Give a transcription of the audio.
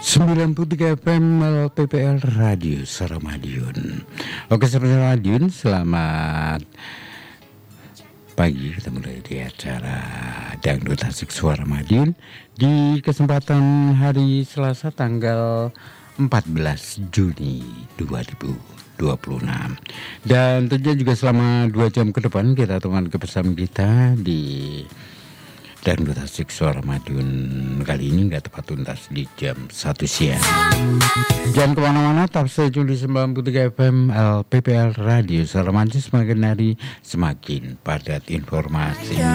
93 FM PPL Radio Suara Madiun. Oke, Suara Madiun, selamat pagi. Kita mulai di acara Dangdut Asik Suara Madiun di kesempatan hari Selasa tanggal 14 Juni 2026. Dan tentunya juga selama 2 jam ke depan kita teman bersama kita di Dangdut Asik Suara Madiun. Kali ini nggak tepat tuntas di jam 1 siang. Jangan kemana-mana, tetap stay tune di 93 FM PPL Radio Suara Madiun. Semakin hari semakin padat informasi.